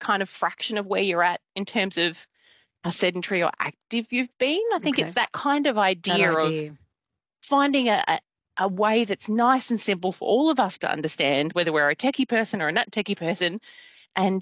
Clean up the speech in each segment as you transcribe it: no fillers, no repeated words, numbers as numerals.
kind of fraction of where you're at in terms of how sedentary or active you've been. I think Okay. it's that kind of That idea of idea. finding a way that's nice and simple for all of us to understand, whether we're a techie person or a not techie person, and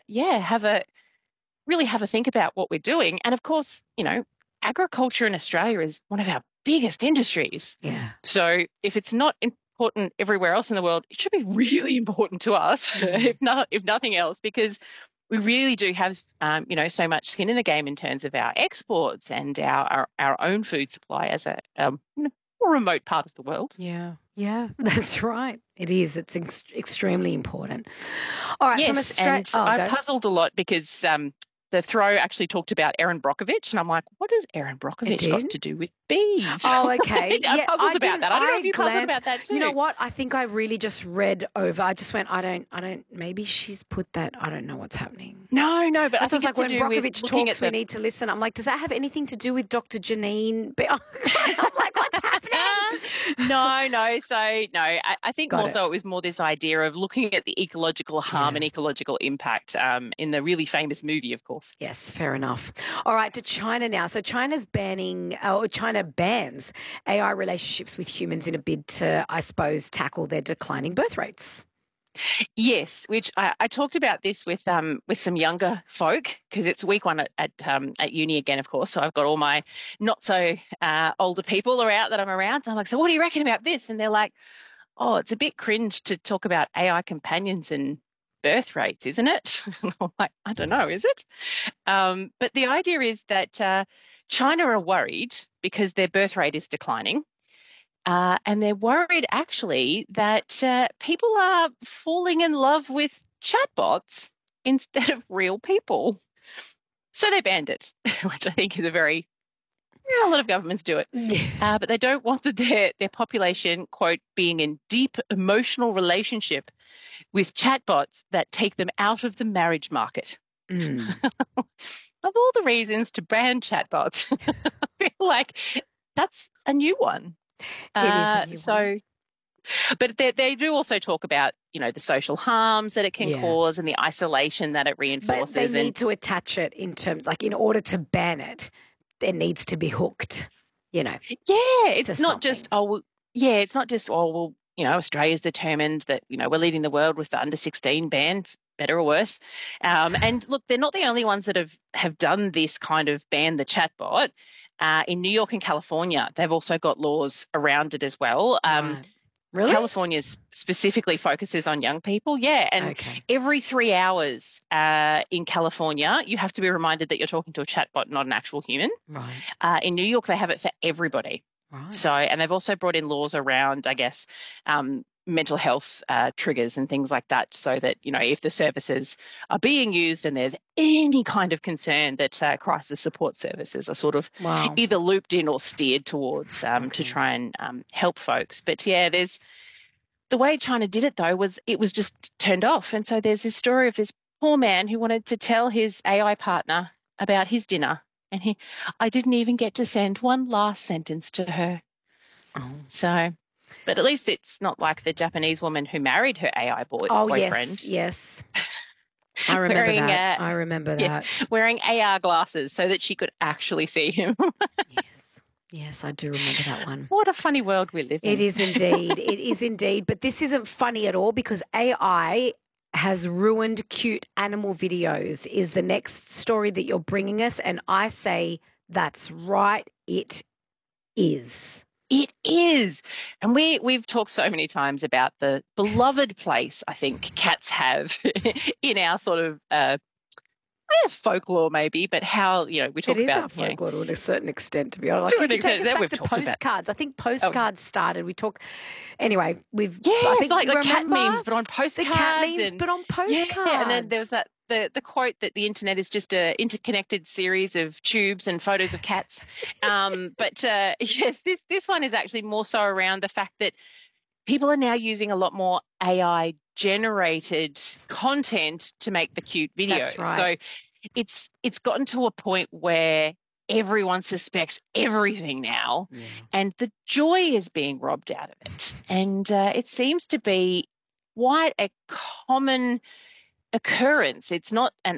really have a think about what we're doing. And of course, agriculture in Australia is one of our biggest industries. Yeah. So if it's not important everywhere else in the world, it should be really important to us, Mm. if nothing else, because we really do have, so much skin in the game in terms of our exports and our own food supply as a more remote part of the world. Yeah. Yeah, that's right. It is. It's extremely important. All right, from Yes, Australia. and Oh, I go. puzzled a lot because the throw actually talked about Erin Brockovich, and I'm like, what has Erin It Brockovich did? got to do with bees? Oh, okay. I Yeah, puzzled I about didn't. that. I don't know if I you puzzled glanced. about that You know too. what? I think I really just read over. I just went, I don't, maybe she's put that. I don't know what's happening. No, but I That's what's think like it's to when do with Brockovich looking talks, at we the. need to listen. I'm like, does that have anything to do with Dr. Janine? I'm like, what's happening? No. So no, I think Got more it. so it was more this idea of looking at the ecological harm Yeah. and ecological impact in the really famous movie, of course. Yes, fair enough. All right, to China now. So China bans AI relationships with humans in a bid to, I suppose, tackle their declining birth rates. Yes, which I talked about this with some younger folk because it's week one at uni again, of course. So I've got all my not so older people are out that I'm around. So I'm like, so what do you reckon about this? And they're like, oh, it's a bit cringe to talk about AI companions and birth rates, isn't it? And I'm like, I don't know, is it? But the idea is that China are worried because their birth rate is declining. And they're worried actually that people are falling in love with chatbots instead of real people. So they banned it, which I think is a lot of governments do it. But they don't want their population, quote, being in deep emotional relationship with chatbots that take them out of the marriage market. Mm. Of all the reasons to ban chatbots, I feel like that's a new one. It is a new one. So But they do also talk about, the social harms that it can Yeah. cause and the isolation that it But they reinforces. And need to attach it in terms, like, in order to ban it, there needs to be hooked, yeah, to it's not just, something. Australia's determined that, we're leading the world with the under 16 ban, better or worse. And look, they're not the only ones that have done this kind of ban the chatbot. In New York and California, they've also got laws around it as well. Right. Really? California specifically focuses on young people. Yeah. And Okay. every 3 hours in California, you have to be reminded that you're talking to a chatbot, not an actual human. Right. In New York, they have it for everybody. Right. So, and they've also brought in laws around, I guess, mental health triggers and things like that, so that, if the services are being used and there's any kind of concern, that crisis support services are sort of Wow. either looped in or steered towards to Okay. try and help folks. But yeah, the way China did it, though, was it was just turned off. And so there's this story of this poor man who wanted to tell his AI partner about his dinner. And I didn't even get to send one last sentence to her. Oh. So, but at least it's not like the Japanese woman who married her AI Oh, boyfriend. yes. I remember wearing that. I remember yes, that. wearing AR glasses so that she could actually see him. Yes. Yes, I do remember that one. What a funny world we live It in. is indeed. It is indeed. But this isn't funny at all because AI has ruined cute animal videos, is the next story that you're bringing us. And I say that's right. It is. It is. And we've talked so many times about the beloved place I think cats have in our sort of I guess folklore maybe, but how, we It talk is about, our folklore to a certain extent, to be honest. to Like, an you can take extent us that back we've to talked about. postcards. I think Oh, postcards started. We talked. Anyway, yeah, I it's think, like the cat remember memes, but on the cat postcards, memes, and but on yeah, and then there was postcards. that the quote that the internet is just a interconnected series of tubes and photos of cats. But yes, this one is actually more so around the fact that people are now using a lot more AI generated content to make the cute That's videos. right. So it's gotten to a point where everyone suspects everything now, Yeah. and the joy is being robbed out of it. And it seems to be quite a common occurrence. It's not an